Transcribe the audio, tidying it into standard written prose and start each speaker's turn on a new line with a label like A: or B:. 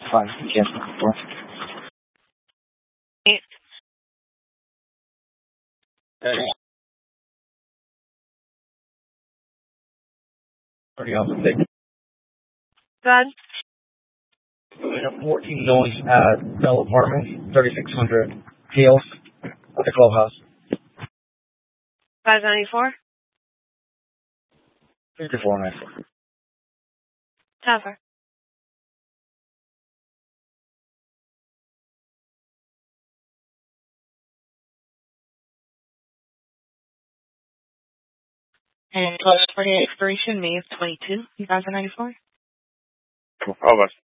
A: Fine, you can't before. Hey. Pretty awesome thing.
B: Good.
A: We have 14 zones at Bell Apartments, 3600 Hills at the clubhouse.
B: 594?
A: 5494.
B: Tougher. And 1240 expiration May of 22, 2094.
C: All of us.